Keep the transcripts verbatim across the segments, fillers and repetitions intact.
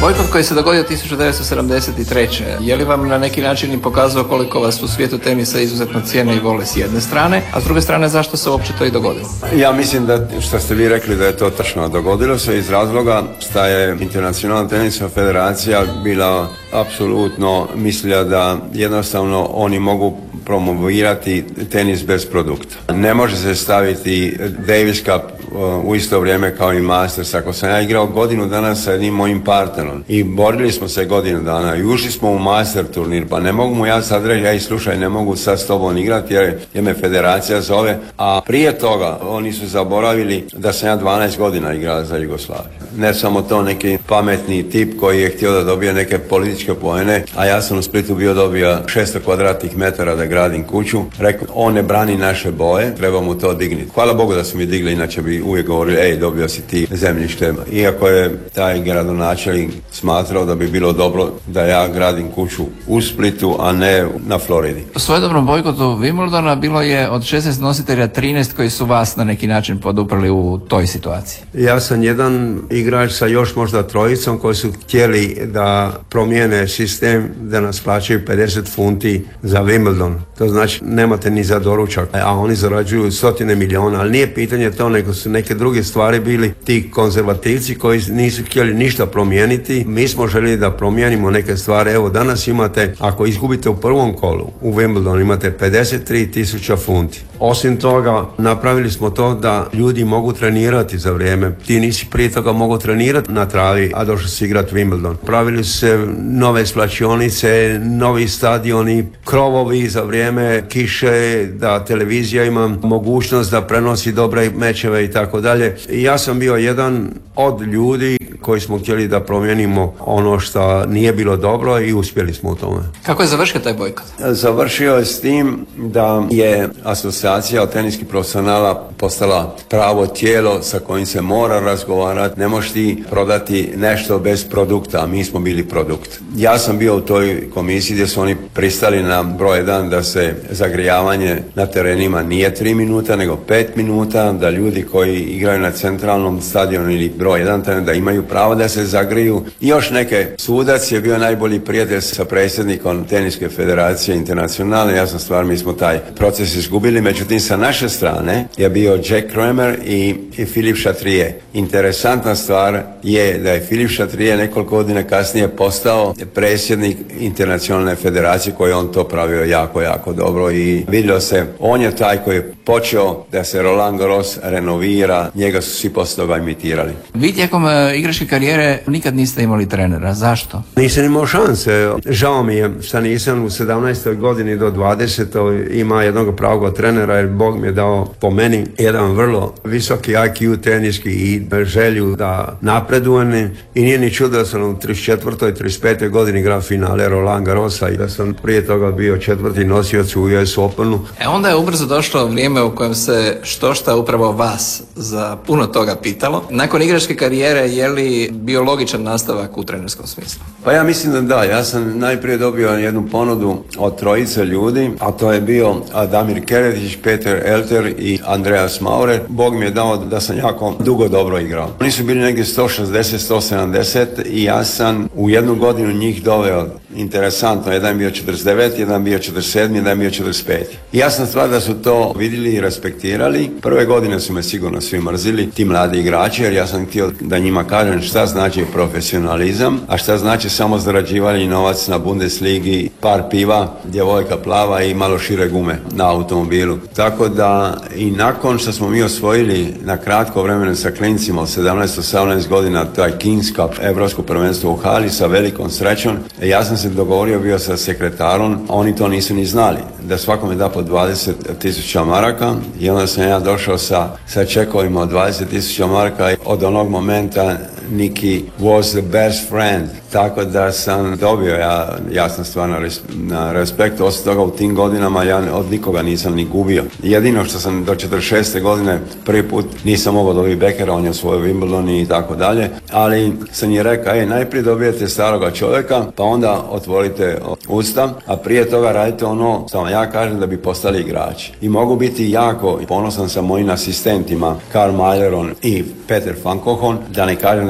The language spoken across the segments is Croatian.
Bojkot koji se dogodio tisuću devetsto sedamdeset treće. je li vam na neki način i pokazao koliko vas u svijetu tenisa izuzetno cijene i vole s jedne strane, a s druge strane zašto se uopće to i dogodilo? Ja mislim da što ste vi rekli da je to tačno. Dogodilo se iz razloga što je Internacionalna tenisna federacija bila apsolutno mislila da jednostavno oni mogu promovirati tenis bez produkta. Ne može se staviti Davis Cup u isto vrijeme kao i Masters. Ako sam ja igrao godinu dana sa jednim mojim partnerom i borili smo se godinu dana i ušli smo u Master turnir, pa ne mogu mu ja sad reći, ej slušaj, ne mogu sad s tobom igrati jer, jer me federacija zove, a prije toga oni su zaboravili da sam ja dvanaest godina igrao za Jugoslaviju. Ne samo to, neki pametni tip koji je htio da dobije neke političke poene, a ja sam u Splitu bio dobio šesto kvadratnih metara da gradim kuću. Rekao, on ne brani naše boje, treba mu to digniti. Hvala Bogu da su mi digli, inače bi uvijek govorili, ej, dobio si ti zemljište. Iako je taj gradonačelnik smatrao da bi bilo dobro da ja gradim kuću u Splitu, a ne na Floridi. U svojedobnom bojkotu Wimbledona bilo je od šesnaest nositelja trinaest koji su vas na neki način poduprli u toj situaciji. Ja sam jedan igrač sa još možda trojicom koji su htjeli da promijene sistem, da nas plaćaju pedeset funti za Wimbledon. To znači nemate ni za doručak, a oni zarađuju stotine milijuna, ali nije pitanje to, nego su neke druge stvari bili ti konzervativci koji nisu htjeli ništa promijeniti. Mi smo željeli da promijenimo neke stvari. Evo danas imate, ako izgubite u prvom kolu u Wimbledonu, imate pedeset tri tisuća funti. Osim toga, napravili smo to da ljudi mogu trenirati za vrijeme. Ti nisi prije toga mogu trenirati na travi, a došli si igrati Wimbledon. Pravili su se nove splačionice, novi stadioni, krovovi za vrijeme kiše, da televizija ima mogućnost da prenosi dobre mečeve i tako dalje. Ja sam bio jedan od ljudi koji smo htjeli da promijenimo ono što nije bilo dobro i uspjeli smo u tome. Kako je završio taj bojkot? Završio je s tim da je asocijacija teniskih profesionala postala pravo tijelo sa kojim se mora razgovarati. Ne možeš ti prodati nešto bez produkta, a mi smo bili produkt. Ja sam bio u toj komisiji gdje su oni pristali na broj jedan da se zagrijavanje na terenima nije tri minuta nego pet minuta, da ljudi koji igraju na centralnom stadionu ili broj jedan da imaju pravo da se zagriju. I još neke, sudac je bio najbolji prijatelj sa predsjednikom Teniske federacije internacionalne. Ja sam stvar, mi smo taj proces izgubili, međutim sa naše strane je bio Jack Kramer i, i Filip Chatrier. Interesantna stvar je da je Filip Chatrier nekoliko godina kasnije postao predsjednik Internacionalne federacije, koji on to pravio jako, jako dobro i vidjelo se, on je taj koji je počeo da se Roland Garros renovira, njega su svi poslije toga imitirali. Vi tijekom e, igračke karijere nikad niste imali trenera, zašto? Nisam imao šanse. Žao mi je što nisam u sedamnaestoj godini do dvadesetoj ima jednog pravog trenera, jer Bog mi je dao po meni jedan vrlo visoki I Q teniski i želju da napredujem i nije ni čudo da sam u trideset četvrtoj trideset petoj godini igrao finale Roland Garrosa i da sam prije toga bio četvrti nosioc u U S Openu. E onda je ubrzo došlo vrijeme u kojem se što šta upravo vas za puno toga pitalo. Nakon igračke karijere je li bio logičan nastavak u trenerskom smislu? Pa ja mislim da da. Ja sam najprije dobio jednu ponudu od trojice ljudi, a to je bio Damir Keretić, Peter Elter i Andreas Maurer. Bog mi je dao da sam jako dugo dobro igrao. Oni su bili negdje sto šezdeset do sto sedamdeset i ja sam u jednu godinu njih doveo. Interesantno, jedan bio četrdeset devet, jedan bio četrdeset sedam, jedan bio četrdeset pet. I jasna stvar da su to vidjeli i respektirali. Prve godine su me sigurno svi mrzili, ti mladi igrači, jer ja sam htio da njima kažem šta znači profesionalizam, a šta znači samo zarađivanje novac na Bundesligi, par piva, djevojka plava i malo šire gume na automobilu. Tako da i nakon što smo mi osvojili na kratko vremena sa klincima od sedamnaest osamnaest godina taj Kings Cup, Evropsko prvenstvo u hali sa velikom srećom, ja sam se dogovorio bio sa sekretarom, oni to nisu ni znali, da svakome da po dvadeset tisuća maraka i onda sam ja došao sa, sa čekovima od dvadeset tisuća maraka i od onog momenta Niki was the best friend. Tako da sam dobio ja jasna stvar na, res, na respekt. Osim toga u tim godinama ja od nikoga nisam ni gubio. Jedino što sam do četrdeset šeste godine prvi put nisam mogao dobiti Bekera, on je osvojio Wimbledon i tako dalje, ali sam je rekao, ej, najprije dobijete staroga čovjeka, pa onda otvorite usta, a prije toga radite ono što ja kažem da bi postali igrači. I mogu biti jako ponosan sa mojim asistentima Karl Maileron i Peter van Kochon, da ne kažem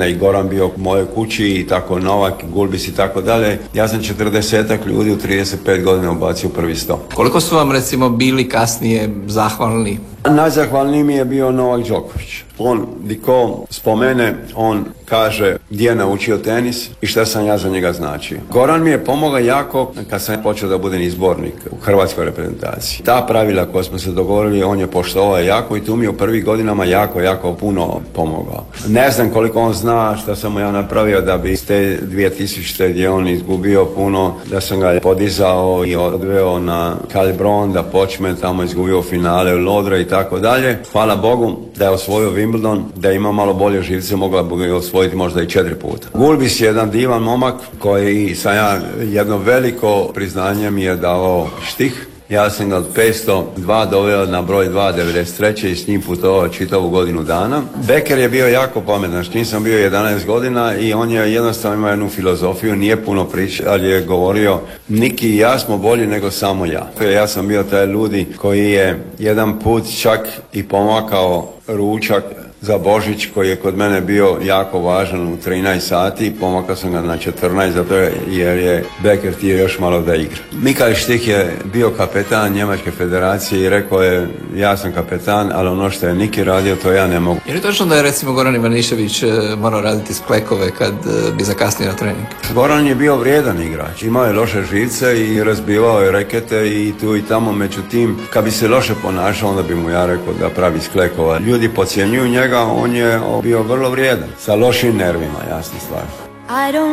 godine i Goran bio u mojoj kući i tako Novak, Gulbis i tako dalje. Ja sam četrdesetak ljudi u trideset pet godina ubacio u prvi sto. Koliko su vam recimo bili kasnije zahvalni? Najzahvalniji mi je bio Novak Đoković. On, di ko spomene, on kaže gdje je naučio tenis i šta sam ja za njega značio. Goran mi je pomogao jako kad sam počeo da budem izbornik u hrvatskoj reprezentaciji. Ta pravila koja smo se dogovorili, on je poštovao jako i tu mi je u prvih godinama jako, jako puno pomogao. Ne znam koliko on zna šta sam mu ja napravio da bi s te dvije tisućite gdje on izgubio puno, da sam ga podizao i odveo na Kalibron, da počne tamo izgubio finale u Lodre i tako dalje. Hvala Bogu da je osvojio Wimbledon, da ima malo bolje živce, mogla bi osvojiti možda i četiri puta. Gulbis je jedan divan momak koji sam ja, jedno veliko priznanje mi je dao štih. Ja sam ga od petsto dva doveo na broj dva devedeset treće i s njim putovao čitavu godinu dana. Becker je bio jako pametan, s njim sam bio jedanaest godina i on je jednostavno imao jednu filozofiju, nije puno priča, ali je govorio Niki i ja smo bolji nego samo ja. Ja sam bio taj ljudi koji je jedan put čak i pomakao ručak za Božić koji je kod mene bio jako važan u trinaest sati, pomakao sam ga na četrnaest zato jer je Becker htio još malo da igra. Mikael Štih je bio kapetan Njemačke federacije i rekao je ja sam kapetan, ali ono što je Niki radio to ja ne mogu. Je li točno da je recimo Goran Ivanišević morao raditi sklekove kad bi zakasnio na trening? Goran je bio vrijedan igrač, imao je loše živce i razbivao je rekete i tu i tamo, međutim kad bi se loše ponašao onda bi mu ja rekao da pravi sklekova. Ljudi podcjenjuju njega, on je bio vrlo vrijedan, sa lošim nervima, jasna stvar.